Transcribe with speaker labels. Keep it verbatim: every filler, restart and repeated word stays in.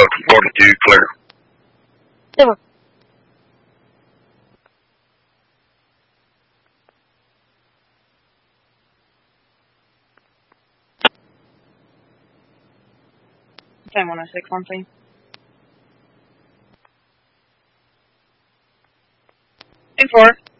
Speaker 1: forty-two, clear.
Speaker 2: ten one. ten one oh six, one thing. ten four.